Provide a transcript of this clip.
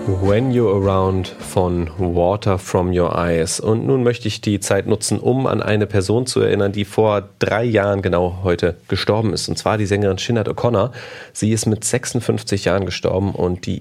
When You're Around von Water From Your Eyes. Und nun möchte ich die Zeit nutzen, um an eine Person zu erinnern, die vor 3 Jahren genau heute gestorben ist. Und zwar die Sängerin Sinéad O'Connor. Sie ist mit 56 Jahren gestorben und die